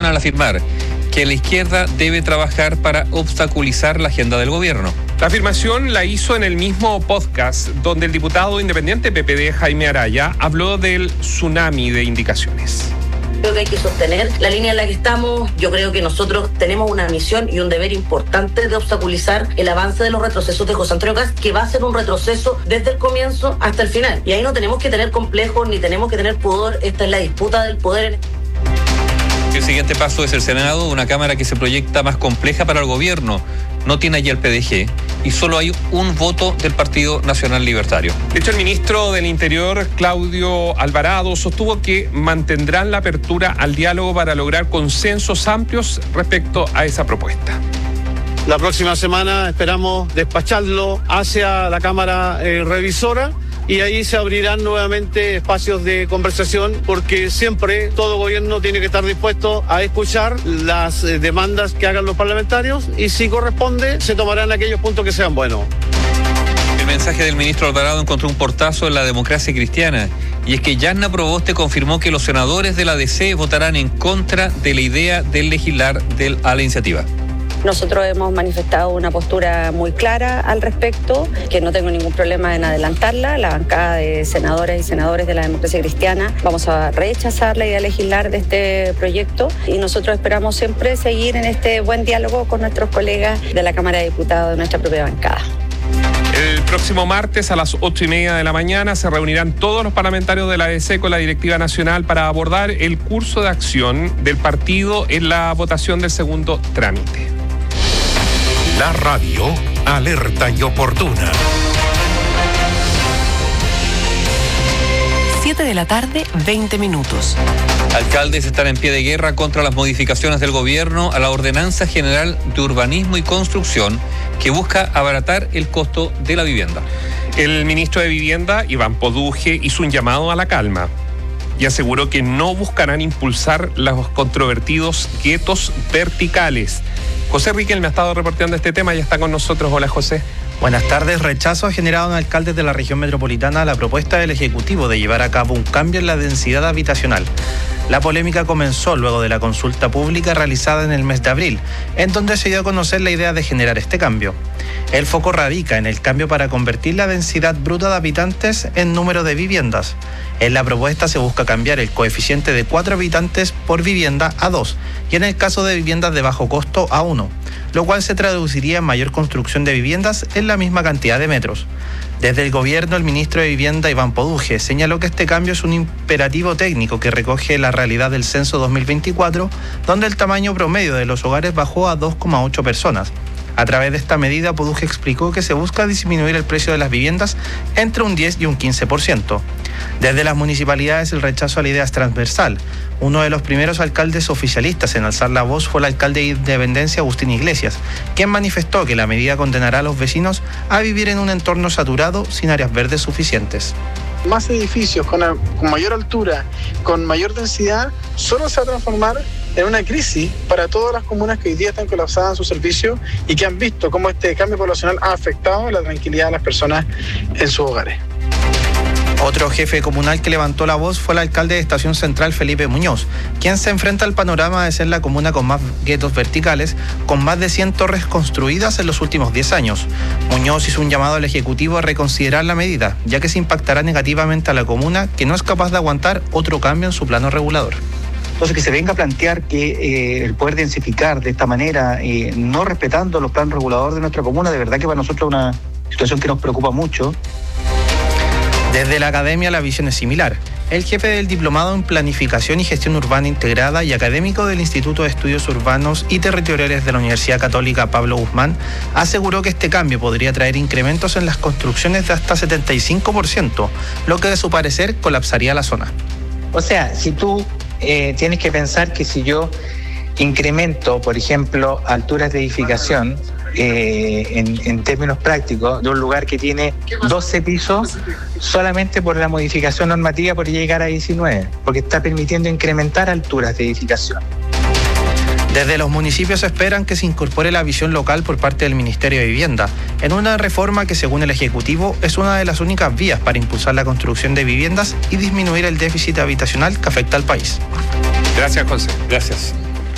al afirmar que la izquierda debe trabajar para obstaculizar la agenda del gobierno. La afirmación la hizo en el mismo podcast donde el diputado independiente PPD Jaime Araya habló del tsunami de indicaciones. Creo que hay que sostener la línea en la que estamos. Yo creo que nosotros tenemos una misión y un deber importante de obstaculizar el avance de los retrocesos de José Antonio Kast, que va a ser un retroceso desde el comienzo hasta el final. Y ahí no tenemos que tener complejos ni tenemos que tener pudor. Esta es la disputa del poder. El siguiente paso es el Senado, una Cámara que se proyecta más compleja para el gobierno. No tiene allí el PDG y solo hay un voto del Partido Nacional Libertario. De hecho, el ministro del Interior, Claudio Alvarado, sostuvo que mantendrán la apertura al diálogo para lograr consensos amplios respecto a esa propuesta. La próxima semana esperamos despacharlo hacia la Cámara Revisora y ahí se abrirán nuevamente espacios de conversación, porque siempre todo gobierno tiene que estar dispuesto a escuchar las demandas que hagan los parlamentarios y si corresponde se tomarán aquellos puntos que sean buenos. El mensaje del ministro Alvarado encontró un portazo en la democracia cristiana, y es que Yanna Proboste confirmó que los senadores de la DC votarán en contra de la idea de legislar a la iniciativa. Nosotros hemos manifestado una postura muy clara al respecto, que no tengo ningún problema en adelantarla. La bancada de senadoras y senadores de la democracia cristiana vamos a rechazar la idea de legislar de este proyecto y nosotros esperamos siempre seguir en este buen diálogo con nuestros colegas de la Cámara de Diputados de nuestra propia bancada. El próximo martes a las 8:30 de la mañana se reunirán todos los parlamentarios de la ADC con la directiva nacional para abordar el curso de acción del partido en la votación del segundo trámite. La radio alerta y oportuna. 7 de la tarde, 20 minutos. Alcaldes están en pie de guerra contra las modificaciones del gobierno a la Ordenanza General de Urbanismo y Construcción, que busca abaratar el costo de la vivienda. El ministro de Vivienda, Iván Poduje, hizo un llamado a la calma y aseguró que no buscarán impulsar los controvertidos guetos verticales. José Riquelme ha estado reporteando este tema y está con nosotros. Hola, José. Buenas tardes. Rechazo ha generado en alcaldes de la región metropolitana la propuesta del Ejecutivo de llevar a cabo un cambio en la densidad habitacional. La polémica comenzó luego de la consulta pública realizada en el mes de abril, en donde se dio a conocer la idea de generar este cambio. El foco radica en el cambio para convertir la densidad bruta de habitantes en número de viviendas. En la propuesta se busca cambiar el coeficiente de 4 habitantes por vivienda a 2 y en el caso de viviendas de bajo costo a 1, lo cual se traduciría en mayor construcción de viviendas en la misma cantidad de metros. Desde el gobierno, el ministro de Vivienda, Iván Poduje, señaló que este cambio es un imperativo técnico que recoge la realidad del censo 2024, donde el tamaño promedio de los hogares bajó a 2,8 personas. A través de esta medida, Poduje explicó que se busca disminuir el precio de las viviendas entre un 10 y un 15%. Desde las municipalidades, el rechazo a la idea es transversal. Uno de los primeros alcaldes oficialistas en alzar la voz fue el alcalde de Independencia, Agustín Iglesias, quien manifestó que la medida condenará a los vecinos a vivir en un entorno saturado sin áreas verdes suficientes. Más edificios con mayor altura, con mayor densidad, solo se va a transformar en una crisis para todas las comunas que hoy día están colapsadas en sus servicios y que han visto cómo este cambio poblacional ha afectado la tranquilidad de las personas en sus hogares. Otro jefe comunal que levantó la voz fue el alcalde de Estación Central, Felipe Muñoz, quien se enfrenta al panorama de ser la comuna con más guetos verticales, con más de 100 torres construidas en los últimos 10 años. Muñoz hizo un llamado al Ejecutivo a reconsiderar la medida, ya que se impactará negativamente a la comuna, que no es capaz de aguantar otro cambio en su plano regulador. Entonces, que se venga a plantear que el poder densificar de esta manera, no respetando los planos reguladores de nuestra comuna, de verdad que para nosotros es una situación que nos preocupa mucho. Desde la academia la visión es similar. El jefe del Diplomado en Planificación y Gestión Urbana Integrada y académico del Instituto de Estudios Urbanos y Territoriales de la Universidad Católica, Pablo Guzmán, aseguró que este cambio podría traer incrementos en las construcciones de hasta 75%, lo que de su parecer colapsaría la zona. O sea, si tú tienes que pensar que si yo incremento, por ejemplo, alturas de edificación, en términos prácticos, de un lugar que tiene 12 pisos, solamente por la modificación normativa podría llegar a 19, porque está permitiendo incrementar alturas de edificación. Desde los municipios esperan que se incorpore la visión local por parte del Ministerio de Vivienda, en una reforma que, según el Ejecutivo, es una de las únicas vías para impulsar la construcción de viviendas y disminuir el déficit habitacional que afecta al país. Gracias, José. Gracias.